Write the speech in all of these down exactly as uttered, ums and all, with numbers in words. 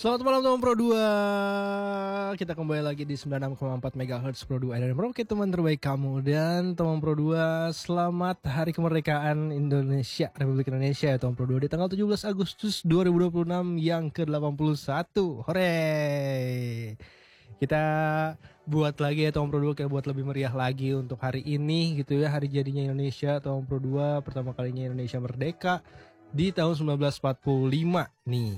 Selamat malam teman Pro dua. Kita kembali lagi di sembilan puluh enam koma empat megahertz Pro dua R R Merauke, teman terbaik kamu. Dan teman Pro dua, selamat Hari Kemerdekaan Indonesia, Republik Indonesia ya teman Pro dua, di tanggal tujuh belas Agustus dua ribu dua puluh enam yang ke delapan puluh satu. Hore. Kita buat lagi ya teman Pro dua, kayak buat lebih meriah lagi untuk hari ini gitu ya, hari jadinya Indonesia teman Pro dua, pertama kalinya Indonesia merdeka di tahun sembilan belas empat puluh lima nih.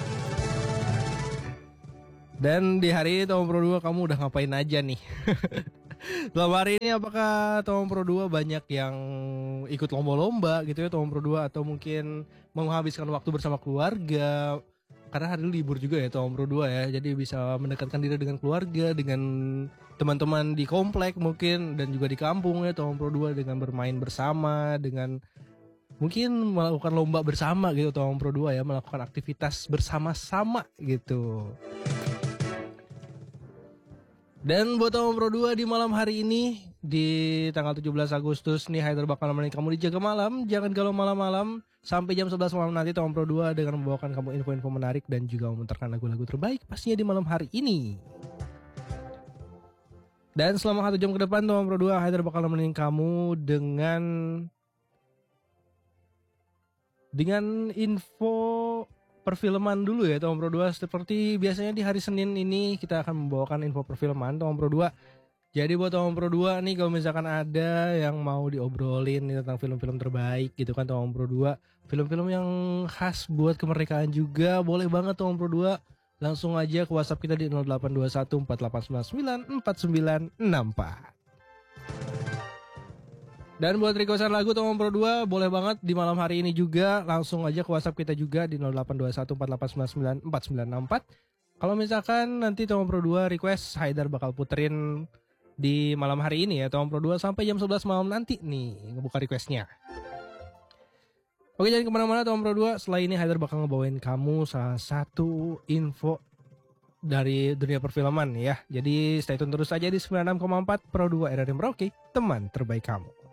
Dan di hari ini Tom Pro dua kamu udah ngapain aja nih? Dalam hari ini apakah Tom Pro dua banyak yang ikut lomba-lomba gitu ya Tom Pro dua, atau mungkin menghabiskan waktu bersama keluarga? Karena hari ini libur juga ya Tom Pro dua ya, jadi bisa mendekatkan diri dengan keluarga, dengan teman-teman di komplek mungkin, dan juga di kampung ya Tom Pro dua, dengan bermain bersama, dengan mungkin melakukan lomba bersama gitu Tom Pro dua ya, melakukan aktivitas bersama-sama gitu. Dan buat teman Pro dua di malam hari ini, di tanggal tujuh belas Agustus nih, Haider bakal nemenin kamu di Jaga Malam. Jangan galau malam-malam sampai jam sebelas malam nanti teman Pro dua, dengan membawakan kamu info-info menarik dan juga memutarkan lagu-lagu terbaik pastinya di malam hari ini. Dan selama satu jam ke depan teman Pro dua, Haider bakal nemenin kamu dengan dengan info perfilman dulu ya teman Pro dua. Seperti biasanya di hari Senin ini kita akan membawakan info perfilman teman Pro dua. Jadi buat teman Pro dua nih, kalau misalkan ada yang mau diobrolin nih tentang film-film terbaik gitu kan teman Pro dua, film-film yang khas buat kemerdekaan juga, boleh banget teman Pro dua. Langsung aja ke WhatsApp kita di nol delapan dua satu empat delapan sembilan sembilan empat sembilan enam empat. Dan buat requestan lagu teman Pro dua, boleh banget di malam hari ini juga. Langsung aja ke WhatsApp kita juga di nol delapan dua satu empat delapan sembilan sembilan empat sembilan enam empat. Kalau misalkan nanti teman Pro dua request, Haidar bakal puterin di malam hari ini ya teman Pro dua, sampai jam sebelas malam nanti nih ngebuka requestnya. Oke, jangan kemana-mana teman Pro dua. Setelah ini Haidar bakal ngebawain kamu salah satu info dari dunia perfilman ya. Jadi stay tune terus aja di sembilan puluh enam koma empat Pro dua R R Merauke, teman terbaik kamu.